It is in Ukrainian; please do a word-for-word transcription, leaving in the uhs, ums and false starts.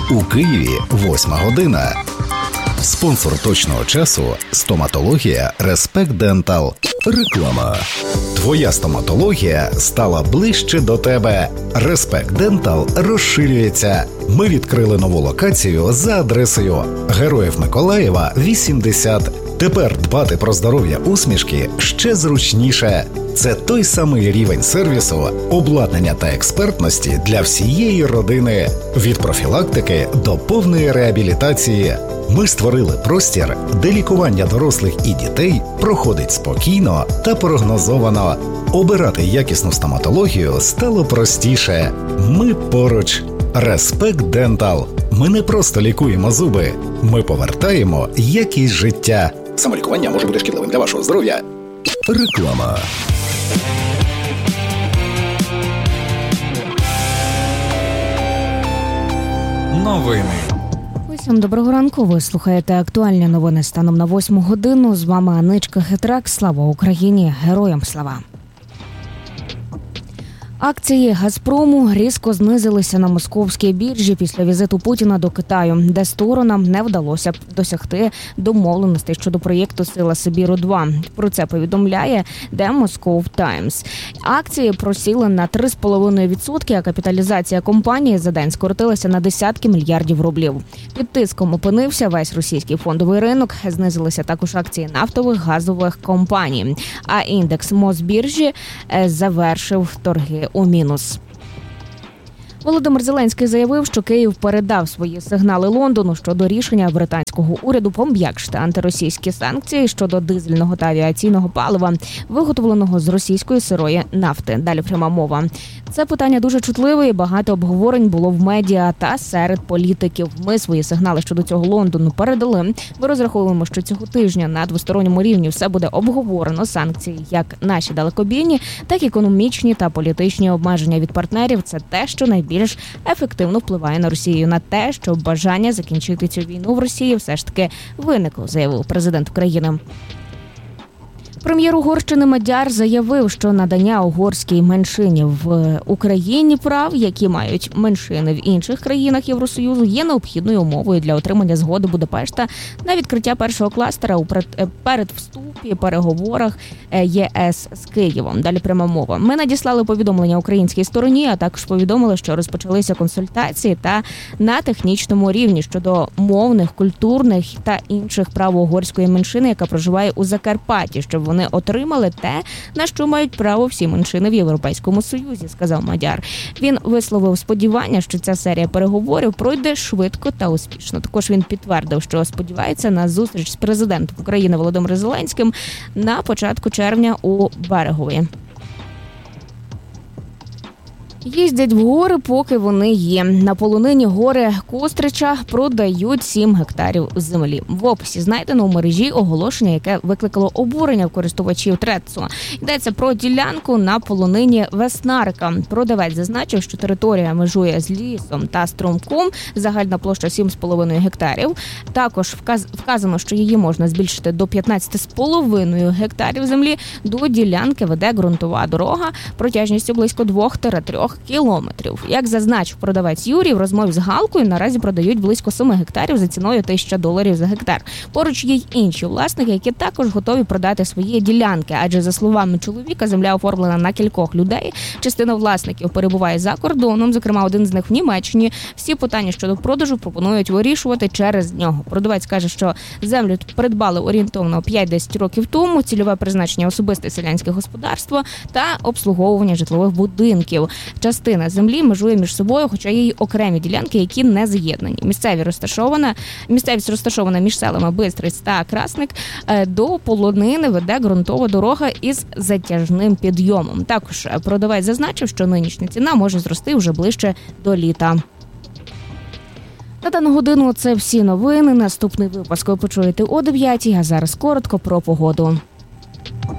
У Києві восьма година. Спонсор точного часу – стоматологія Респект Дентал. Реклама. Твоя стоматологія стала ближче до тебе. Респект Дентал розширюється. Ми відкрили нову локацію за адресою Героїв Миколаєва, вісімдесят. Тепер дбати про здоров'я усмішки ще зручніше. Це той самий рівень сервісу, обладнання та експертності для всієї родини. Від профілактики до повної реабілітації. Ми створили простір, де лікування дорослих і дітей проходить спокійно та прогнозовано. Обирати якісну стоматологію стало простіше. Ми поруч. Респект Дентал. Ми не просто лікуємо зуби. Ми повертаємо якість життя. Самолікування може бути шкідливим для вашого здоров'я. Реклама. Новини. Усім доброго ранку. Ви слухаєте актуальні новини станом на восьму годину. З вами Аничка Хитрак. Слава Україні! Героям слава! Акції «Газпрому» різко знизилися на московській біржі після візиту Путіна до Китаю, де сторонам не вдалося досягти домовленостей щодо проєкту «Сила Сибіру-два». Про це повідомляє The Moscow Times. Акції просіли на три цілих п'ять десятих відсотка, а капіталізація компанії за день скоротилася на десятки мільярдів рублів. Під тиском опинився весь російський фондовий ринок, знизилися також акції нафтових, газових компаній. А індекс Мосбіржі завершив торги у мінус. Володимир Зеленський заявив, що Київ передав свої сигнали Лондону щодо рішення британського уряду пом'якшити антиросійські санкції щодо дизельного та авіаційного палива, виготовленого з російської сирої нафти. Далі пряма мова. Це питання дуже чутливе і багато обговорень було в медіа та серед політиків. Ми свої сигнали щодо цього Лондону передали. Ми розраховуємо, що цього тижня на двосторонньому рівні все буде обговорено. Санкції як наші далекобійні, так і економічні та політичні обмеження від партнерів – це те, що найбільше більш ефективно впливає на Росію, на те, що бажання закінчити цю війну в Росії все ж таки виникло, заявив президент України. Прем'єр Угорщини Мадяр заявив, що надання угорській меншині в Україні прав, які мають меншини в інших країнах Євросоюзу, є необхідною умовою для отримання згоди Будапешта на відкриття першого кластера у передвступі переговорах ЄС з Києвом. Далі пряма мова. Ми надіслали повідомлення українській стороні, а також повідомили, що розпочалися консультації та на технічному рівні щодо мовних, культурних та інших прав угорської меншини, яка проживає у Закарпатті, щоб вони Вони отримали те, на що мають право всі меншини в Європейському Союзі, сказав Мадяр. Він висловив сподівання, що ця серія переговорів пройде швидко та успішно. Також він підтвердив, що сподівається на зустріч з президентом України Володимиром Зеленським на початку червня у Берегові. Їздять в гори, поки вони є. На полонині гори Кострича продають сім гектарів землі. В описі знайдено у мережі оголошення, яке викликало обурення в користувачів Трецу. Йдеться про ділянку на полонині Веснарка. Продавець зазначив, що територія межує з лісом та струмком, загальна площа сім цілих п'ять десятих гектарів. Також вказ... вказано, що її можна збільшити до п'ятнадцять цілих п'ять десятих гектарів землі. До ділянки веде ґрунтова дорога протяжністю близько двох-трьох кілометрів. Як зазначив продавець Юрій, в розмові з Галкою наразі продають близько семи гектарів за ціною тисяча доларів за гектар. Поруч є й інші власники, які також готові продати свої ділянки, адже, за словами чоловіка, земля оформлена на кількох людей. Частина власників перебуває за кордоном, зокрема один з них в Німеччині. Всі питання щодо продажу пропонують вирішувати через нього. Продавець каже, що землю придбали орієнтовно п'ять-десять років тому, цільове призначення особисте селянське господарство та обслуговування житлових будинків. Частина землі межує між собою, хоча є й окремі ділянки, які не з'єднані. Місцеві розташована, місцевість розташована між селами Бистриць та Красник. До полонини веде ґрунтова дорога із затяжним підйомом. Також продавець зазначив, що нинішня ціна може зрости вже ближче до літа. На дану годину це всі новини. Наступний випуск ви почуєте о дев'ятій, а зараз коротко про погоду.